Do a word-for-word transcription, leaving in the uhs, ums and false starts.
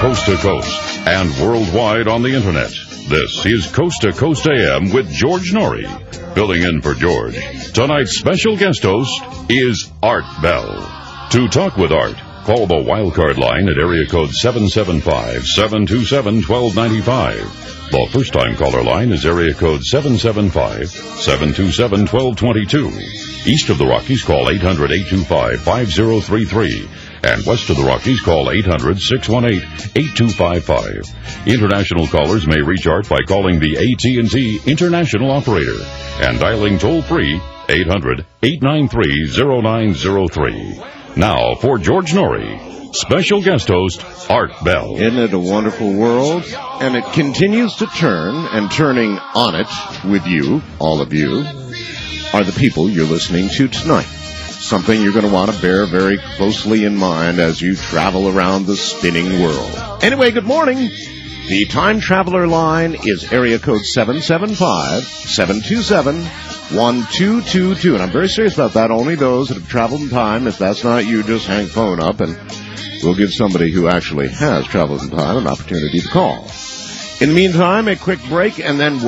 coast to coast and worldwide on the internet. This is Coast to Coast A M with George Norrie. Filling in for George, tonight's special guest host is Art Bell. To talk with Art, call the wildcard line at area code seven seven five, seven two seven, one two nine five. The first-time caller line is area code seven seven five, seven two seven, one two two two. East of the Rockies, call eight hundred, eight two five, five zero three three. And west of the Rockies, call eight hundred, six one eight, eight two five five. International callers may reach Art by calling the A T and T International Operator and dialing toll-free eight hundred, eight nine three, zero nine zero three. Now, for George Norrie, special guest host, Art Bell. Isn't it a wonderful world? And it continues to turn, and turning on it with you, all of you, are the people you're listening to tonight. Something you're going to want to bear very closely in mind as you travel around the spinning world. Anyway, good morning. The Time Traveler line is area code seven seven five, seven two seven, one two two two. And I'm very serious about that. Only those that have traveled in time. If that's not you, just hang phone up and we'll give somebody who actually has traveled in time an opportunity to call. In the meantime, a quick break and then